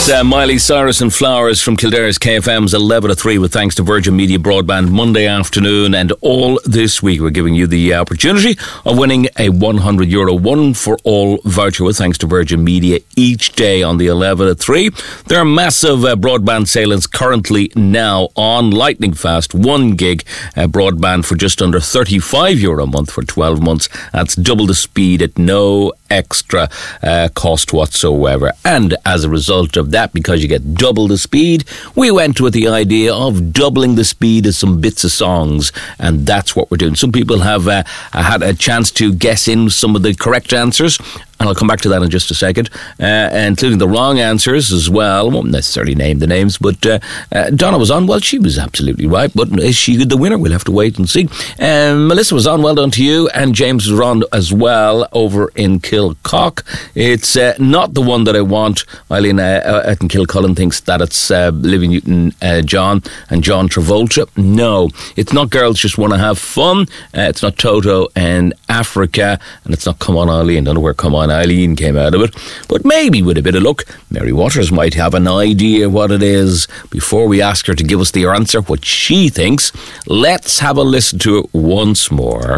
Miley Cyrus and Flowers from Kildare's KFM's 11 to 3 with thanks to Virgin Media Broadband Monday afternoon, and all this week we're giving you the opportunity of winning a €100 one for all voucher with thanks to Virgin Media each day on the 11 to 3. There are massive broadband sales currently now on lightning fast 1 gig broadband for just under €35 a month for 12 months. That's double the speed at no extra cost whatsoever. And as a result of that, because you get double the speed, we went with the idea of doubling the speed of some bits of songs, and that's what we're doing. Some people have had a chance to guess in some of the correct answers, and I'll come back to that in just a second, including the wrong answers as well. I won't necessarily name the names, but Donna was on. Well, she was absolutely right, but is she the winner? We'll have to wait and see. Melissa was on. Well done to you. And James was on as well over in Kilcock. It's not the one that I want. Eileen at Kilcullen thinks that it's Olivia Newton-John and John Travolta. No, it's not Girls Just Want to Have Fun. It's not Toto and Africa, and it's not Come On Eileen. Don't know where Come On Eileen came out of it, but maybe with a bit of luck Mary Waters might have an idea what it is. Before we ask her to give us the answer, what she thinks, let's have a listen to it once more.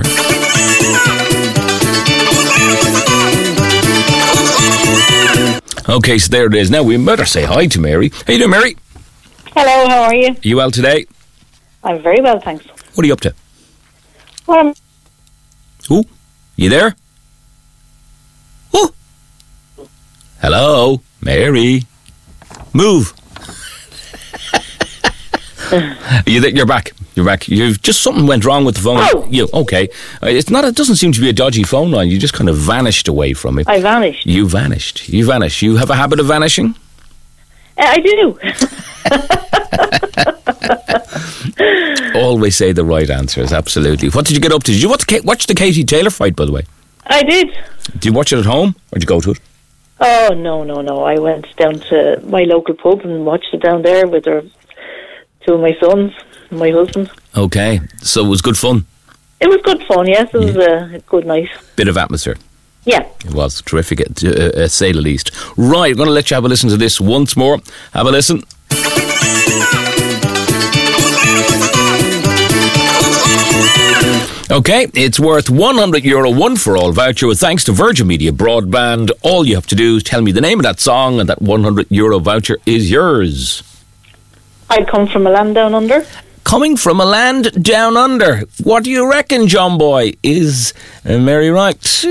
Okay, so there it is. Now we better say hi to Mary. How you doing, Mary? Hello, how are you? Are you well today? I'm very well, thanks. What are you up to? Well, Ooh, you there? Ooh. Hello, Mary. Move. You're back. You're back. You've just something went wrong with the phone. Oh. Okay. It's not. It doesn't seem to be a dodgy phone line. You just kind of vanished away from it. I vanished. You vanished. You vanish. You have a habit of vanishing? I do. Always say the right answers. Absolutely. What did you get up to? Did you watch the Katie Taylor fight, by the way? I did. Did you watch it at home, or did you go to it? Oh, no. I went down to my local pub and watched it down there with two of my sons and my husband. Okay, so it was good fun? It was good fun, yes. It was a good night. Bit of atmosphere? Yeah. It was terrific, to say the least. Right, I'm going to let you have a listen to this once more. Have a listen. Okay, it's worth €100 one for all voucher with thanks to Virgin Media Broadband. All you have to do is tell me the name of that song and that €100 voucher is yours. I come from a land down under. Coming from a land down under. What do you reckon, John Boy? Is Mary right?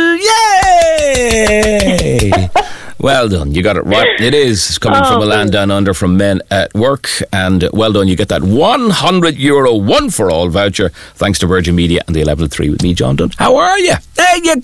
Yay! Well done, you got it right. It is coming from a land down under from Men at Work, and well done, you get that €100 one for all voucher thanks to Virgin Media and the 11 to 3 with me, John Dunn. How are you? There you